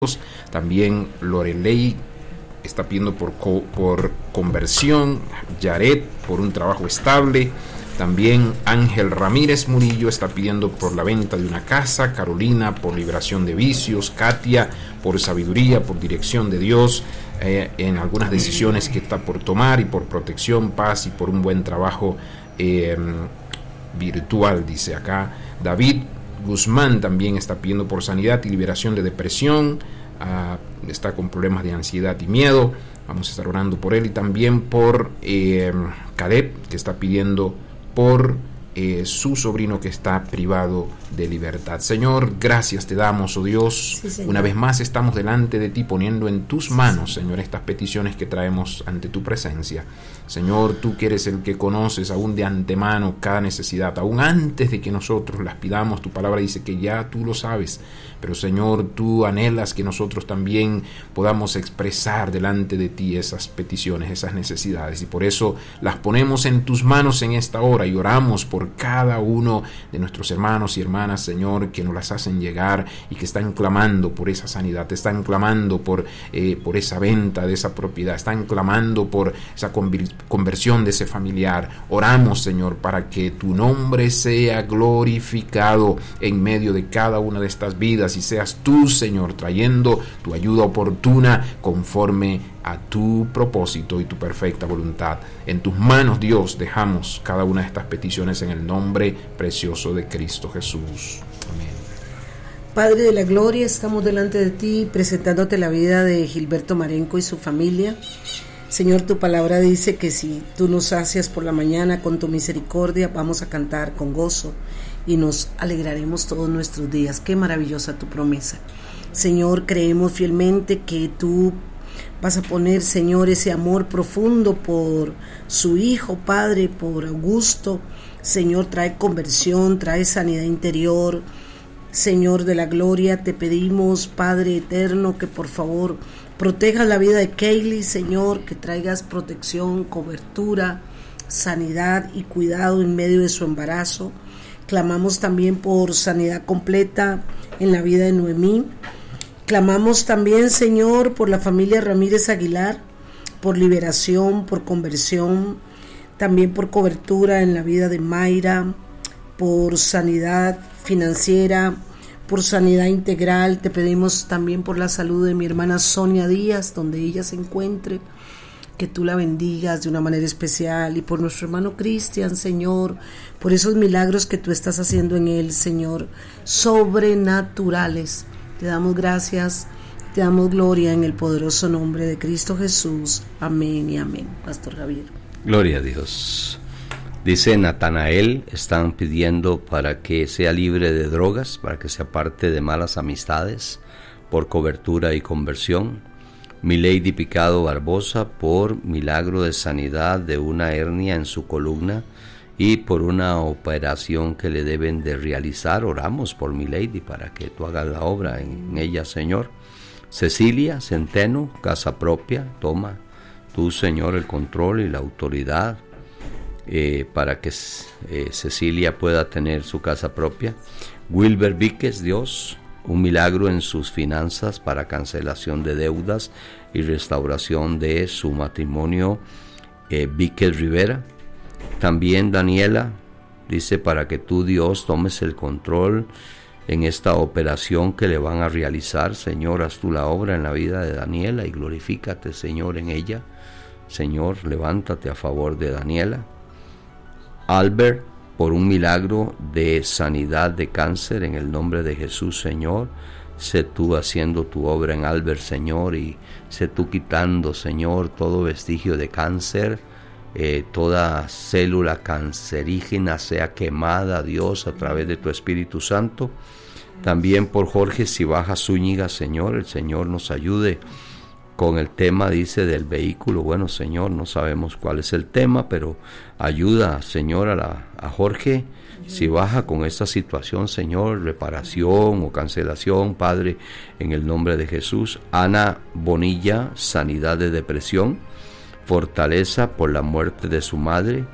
También Lorelei está pidiendo por conversión. Yaret por un trabajo estable. También Ángel Ramírez Murillo está pidiendo por la venta de una casa. Carolina por liberación de vicios. Katia por sabiduría, por dirección de Dios en algunas decisiones que está por tomar, y por protección, paz y por un buen trabajo virtual, dice acá. David Guzmán también está pidiendo por sanidad y liberación de depresión. Está con problemas de ansiedad y miedo. Vamos a estar orando por él. Y también por Caleb, que está pidiendo por su sobrino que está privado de libertad. Señor, gracias te damos, oh Dios. Sí, una vez más estamos delante de ti, poniendo en tus manos, Señor, estas peticiones que traemos ante tu presencia. Señor, tú que eres el que conoces aún de antemano cada necesidad, aún antes de que nosotros las pidamos. Tu palabra dice que ya tú lo sabes, pero Señor, tú anhelas que nosotros también podamos expresar delante de ti esas peticiones, esas necesidades, y por eso las ponemos en tus manos en esta hora y oramos por cada uno de nuestros hermanos y hermanas, Señor, que nos las hacen llegar y que están clamando por esa sanidad, están clamando por esa venta de esa propiedad, están clamando por esa conversión de ese familiar. Oramos, Señor, para que tu nombre sea glorificado en medio de cada una de estas vidas, y seas tú, Señor, trayendo tu ayuda oportuna conforme a tu propósito y tu perfecta voluntad. En tus manos, Dios, dejamos cada una de estas peticiones en el nombre precioso de Cristo Jesús. Amén. Padre de la gloria, estamos delante de ti presentándote la vida de Gilberto Marenco y su familia. Señor, tu palabra dice que si tú nos sacias por la mañana con tu misericordia, vamos a cantar con gozo y nos alegraremos todos nuestros días. Qué maravillosa tu promesa. Señor, creemos fielmente que tú vas a poner, Señor, ese amor profundo por su hijo, Padre, por Augusto. Señor, trae conversión, trae sanidad interior. Señor de la gloria, te pedimos, Padre eterno, que por favor protejas la vida de Kaylee, Señor, que traigas protección, cobertura, sanidad y cuidado en medio de su embarazo. Clamamos también por sanidad completa en la vida de Noemí. Clamamos también, Señor, por la familia Ramírez Aguilar, por liberación, por conversión, también por cobertura en la vida de Mayra, por sanidad financiera, por sanidad integral. Te pedimos también por la salud de mi hermana Sonia Díaz, donde ella se encuentre, que tú la bendigas de una manera especial, y por nuestro hermano Cristian, Señor, por esos milagros que tú estás haciendo en él, Señor, sobrenaturales. Te damos gracias, te damos gloria en el poderoso nombre de Cristo Jesús. Amén y amén. Pastor Javier. Gloria a Dios. Dice Natanael, están pidiendo para que sea libre de drogas, para que se aparte de malas amistades, por cobertura y conversión. Milady Picado Barbosa, por milagro de sanidad de una hernia en su columna y por una operación que le deben de realizar. Oramos por Milady para que tú hagas la obra en ella, Señor. Cecilia Centeno, casa propia, toma tú, Señor, el control y la autoridad para que Cecilia pueda tener su casa propia. Wilber Víquez, Dios, un milagro en sus finanzas para cancelación de deudas y restauración de su matrimonio. Víquez Rivera. También Daniela dice para que tú, Dios, tomes el control en esta operación que le van a realizar. Señor, haz tú la obra en la vida de Daniela y glorifícate, Señor, en ella. Señor, levántate a favor de Daniela. Albert, por un milagro de sanidad de cáncer en el nombre de Jesús, Señor. Sé tú haciendo tu obra en Albert, Señor, y sé tú quitando, Señor, todo vestigio de cáncer, toda célula cancerígena sea quemada, Dios, a través de tu Espíritu Santo. También por Jorge Cibaja Zúñiga, Señor, el Señor nos ayude con el tema, dice, del vehículo. Bueno, Señor, no sabemos cuál es el tema, pero ayuda, Señor, a Jorge Cibaja con esta situación, Señor, reparación o cancelación, Padre, en el nombre de Jesús. Ana Bonilla, sanidad de depresión, fortaleza por la muerte de su madre.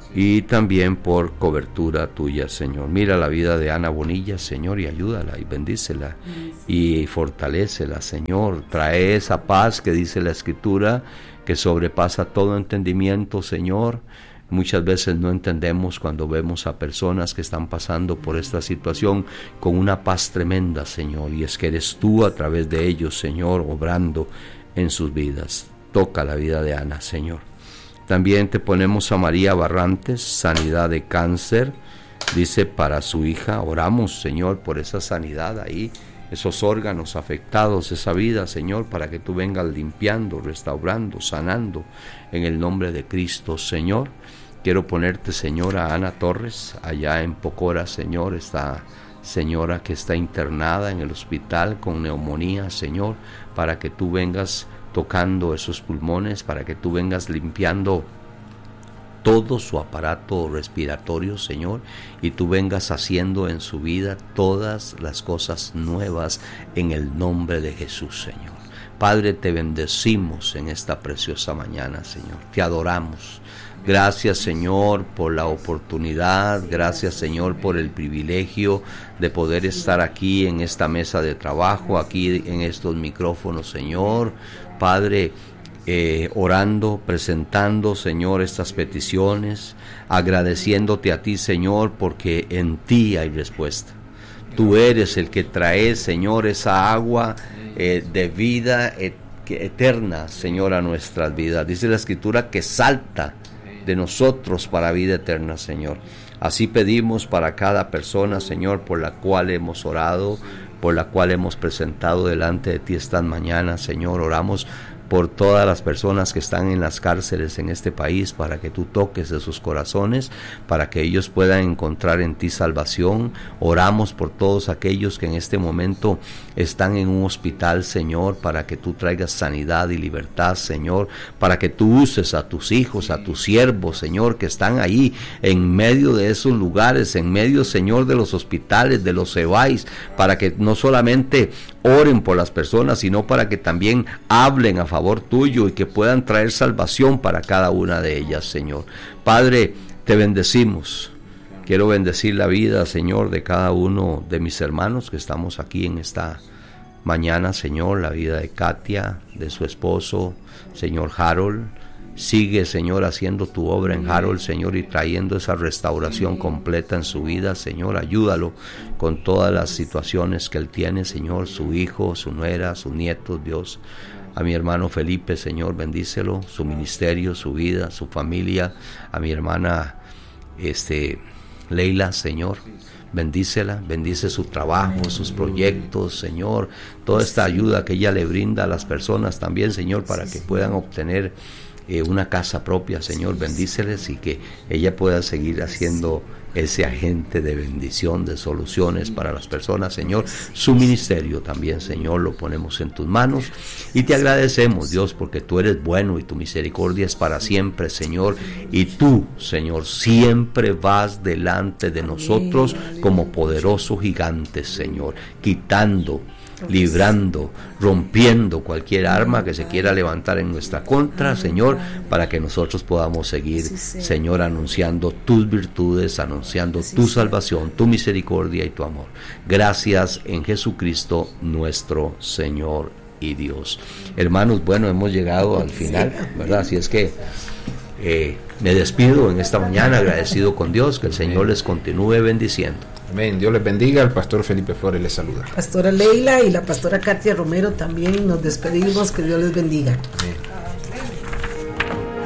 y también por cobertura tuya, Señor. Mira la vida de Ana Bonilla, Señor, y ayúdala y bendícela y fortalécela, Señor. Trae esa paz que dice la Escritura, que sobrepasa todo entendimiento, Señor. Muchas veces no entendemos cuando vemos a personas que están pasando por esta situación con una paz tremenda, Señor, y es que eres tú a través de ellos, Señor, obrando en sus vidas. Toca la vida de Ana, Señor. También te ponemos a María Barrantes, sanidad de cáncer, dice, para su hija. Oramos, Señor, por esa sanidad ahí, esos órganos afectados, esa vida, Señor, para que tú vengas limpiando, restaurando, sanando, en el nombre de Cristo, Señor. Quiero ponerte, Señor, a Ana Torres, allá en Pocora, Señor, esta señora que está internada en el hospital con neumonía, Señor, para que tú vengas tocando esos pulmones, para que tú vengas limpiando todo su aparato respiratorio, Señor, y tú vengas haciendo en su vida todas las cosas nuevas en el nombre de Jesús, Señor. Padre, te bendecimos en esta preciosa mañana, Señor. Te adoramos. Gracias, Señor, por la oportunidad. Gracias, Señor, por el privilegio de poder estar aquí en esta mesa de trabajo, aquí en estos micrófonos, Señor. Padre, orando, presentando, Señor, estas peticiones, agradeciéndote a ti, Señor, porque en ti hay respuesta. Tú eres el que traes, Señor, esa agua de vida eterna, Señor, a nuestras vidas. Dice la Escritura que salta de nosotros para vida eterna, Señor. Así pedimos para cada persona, Señor, por la cual hemos orado, por la cual hemos presentado delante de ti esta mañana, Señor. Oramos por todas las personas que están en las cárceles en este país, para que tú toques de sus corazones, para que ellos puedan encontrar en ti salvación. Oramos por todos aquellos que en este momento están en un hospital, Señor, para que tú traigas sanidad y libertad, Señor, para que tú uses a tus hijos, a tus siervos, Señor, que están ahí en medio de esos lugares, en medio, Señor, de los hospitales, de los EVAIS, para que no solamente oren por las personas, sino para que también hablen a favor tuyo y que puedan traer salvación para cada una de ellas, Señor. Padre, te bendecimos. Quiero bendecir la vida, Señor, de cada uno de mis hermanos que estamos aquí en esta mañana, Señor, la vida de Katia, de su esposo, Señor Harold. Sigue, Señor, haciendo tu obra en Harold, Señor, y trayendo esa restauración completa en su vida, Señor. Ayúdalo con todas las situaciones que él tiene, Señor, su hijo, su nuera, sus nietos, Dios. A mi hermano Felipe, Señor, bendícelo, su ministerio, su vida, su familia. A mi hermana Leila, Señor, bendícela, bendice su trabajo, sus proyectos, Señor, toda esta ayuda que ella le brinda a las personas también, Señor, para que puedan obtener una casa propia, Señor. Bendíceles y que ella pueda seguir haciendo ese agente de bendición, de soluciones para las personas, Señor. Su ministerio también, Señor, lo ponemos en tus manos y te agradecemos, Dios, porque tú eres bueno y tu misericordia es para siempre, Señor, y tú, Señor, siempre vas delante de nosotros como poderoso gigante, Señor, quitando, librando, rompiendo cualquier arma que se quiera levantar en nuestra contra, Señor, para que nosotros podamos seguir, Señor, anunciando tus virtudes, anunciando tu salvación, tu misericordia y tu amor. Gracias en Jesucristo nuestro Señor y Dios. Hermanos, bueno, hemos llegado al final, ¿verdad? Así es que me despido en esta mañana agradecido con Dios, que el Señor les continúe bendiciendo. Amén. Dios les bendiga. El pastor Felipe Flores les saluda. Pastora Leila y la pastora Katia Romero también nos despedimos. Que Dios les bendiga. Amén.